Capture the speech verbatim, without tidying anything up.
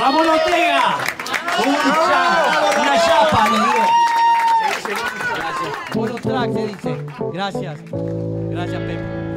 ¡Ramón Ortega! Una, una chapa, le digo. Gracias. Por los tracks se dice. Gracias. Gracias, Pepe.